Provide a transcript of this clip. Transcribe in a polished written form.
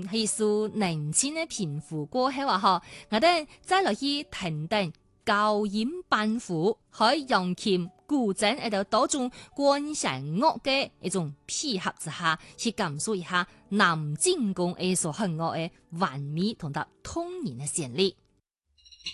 係數年輕嘅貧富過後啊，我哋再落去評定教演板斧，喺揚琴、古箏喺度多種關弦樂嘅一種配合之下，去感受一下南進攻藝術很樂嘅完美同埋動人嘅旋律。